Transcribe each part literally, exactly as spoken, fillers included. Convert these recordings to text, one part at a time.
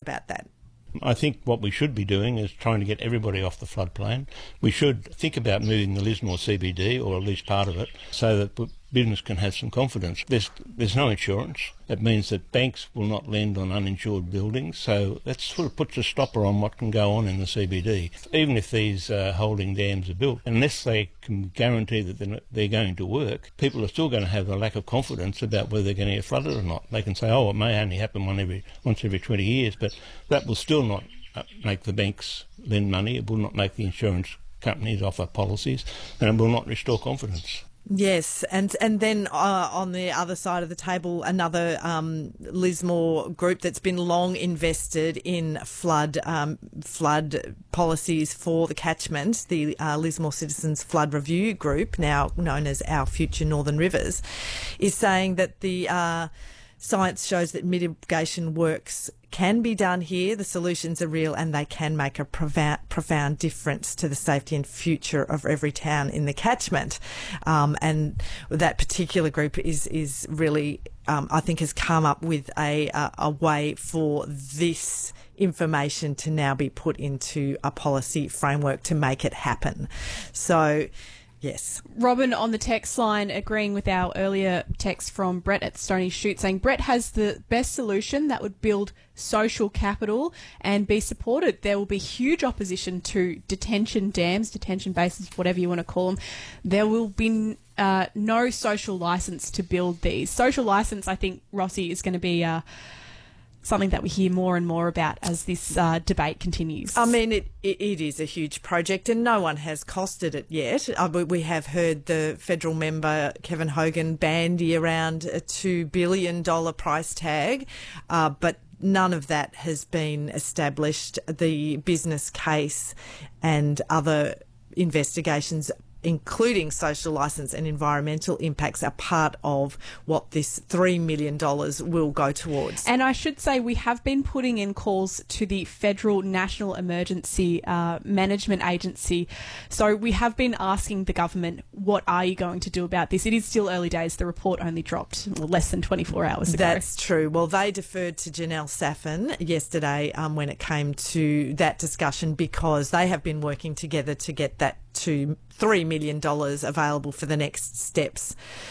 about that? I think what we should be doing is trying to get everybody off the floodplain. We should think about moving the Lismore C B D, or at least part of it, so that business can have some confidence. There's, there's no insurance. It means that banks will not lend on uninsured buildings, so that sort of puts a stopper on what can go on in the C B D. Even if these uh, holding dams are built, unless they can guarantee that they're, not, they're going to work, people are still going to have a lack of confidence about whether they're going to get flooded or not. They can say, oh, it may only happen one every, once every twenty years, but that will still not make the banks lend money. It will not make the insurance companies offer policies, and it will not restore confidence. Yes, and and then uh, on the other side of the table, another um, Lismore group that's been long invested in flood um, flood policies for the catchment, the uh, Lismore Citizens Flood Review Group, now known as Our Future Northern Rivers, is saying that the uh, science shows that mitigation works can be done here. The solutions are real and they can make a profound, profound difference to the safety and future of every town in the catchment. Um, and that particular group is is really, um, I think, has come up with a, a, a way for this information to now be put into a policy framework to make it happen. So, yes. Robin on the text line agreeing with our earlier text from Brett at Stony Shoot, saying Brett has the best solution that would build social capital and be supported. There will be huge opposition to detention dams, detention bases, whatever you want to call them. There will be uh, no social licence to build these. Social licence, I think, Rossi, is going to be Uh, something that we hear more and more about as this uh, debate continues. I mean, it, it it is a huge project and no one has costed it yet. Uh, we, we have heard the federal member, Kevin Hogan, bandy around a two billion dollars price tag, uh, but none of that has been established. The business case and other investigations, including social licence and environmental impacts, are part of what this three million dollars will go towards. And I should say we have been putting in calls to the Federal National Emergency uh, Management Agency. So we have been asking the government, what are you going to do about this? It is still early days. The report only dropped well, less than twenty-four hours ago. That's true. Well, they deferred to Janelle Saffin yesterday um, when it came to that discussion, because they have been working together to get that to three million dollars available for the next steps.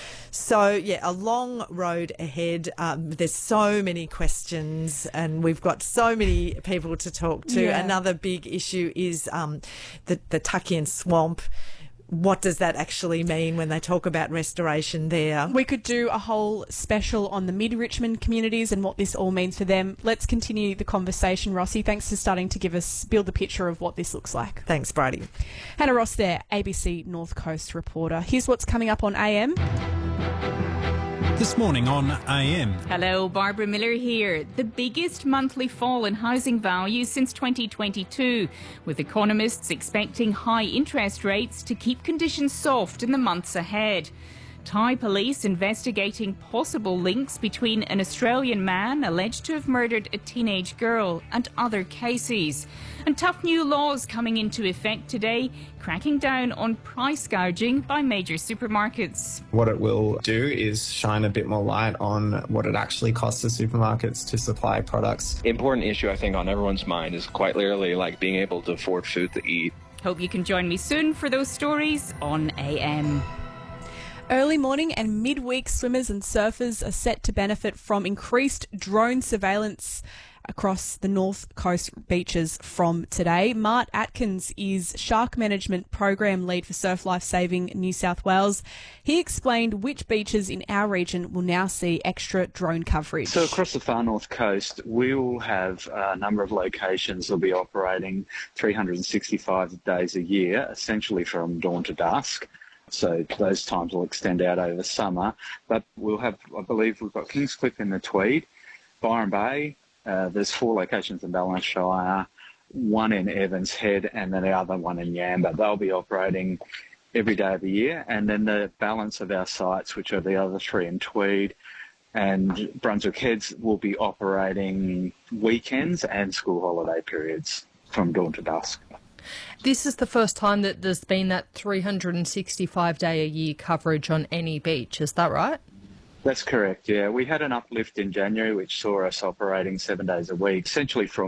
So, yeah, a long road ahead. Um, there's so many questions and we've got so many people to talk to. Yeah. Another big issue is um, the, the Tuckian Swamp. What does that actually mean when they talk about restoration there? We could do a whole special on the mid-Richmond communities and what this all means for them. Let's continue the conversation, Rossi. Thanks for starting to give us, build the picture of what this looks like. Thanks, Brady. Hannah Ross there, A B C North Coast reporter. Here's what's coming up on A M. This morning on A M. Hello, Barbara Miller here. The biggest monthly fall in housing values since twenty twenty-two, with economists expecting high interest rates to keep conditions soft in the months ahead. Thai police investigating possible links between an Australian man alleged to have murdered a teenage girl and other cases. And tough new laws coming into effect today, cracking down on price gouging by major supermarkets. What it will do is shine a bit more light on what it actually costs the supermarkets to supply products. The important issue, I think, on everyone's mind is quite literally like being able to afford food to eat. Hope you can join me soon for those stories on A M. Early morning and midweek swimmers and surfers are set to benefit from increased drone surveillance across the North Coast beaches from today. Mart Atkins is Shark Management Program Lead for Surf Life Saving New South Wales. He explained which beaches in our region will now see extra drone coverage. So across the far North Coast, we will have a number of locations that will be operating three hundred sixty-five days a year, essentially from dawn to dusk. So those times will extend out over summer. But we'll have, I believe we've got Kingscliff in the Tweed, Byron Bay, uh, there's four locations in Ballinshire, one in Evans Head and then the other one in Yamba. They'll be operating every day of the year. And then the balance of our sites, which are the other three in Tweed and Brunswick Heads, will be operating weekends and school holiday periods from dawn to dusk. This is the first time that there's been that three hundred sixty-five day a year coverage on any beach, is that right? That's correct, yeah. We had an uplift in January which saw us operating seven days a week, essentially from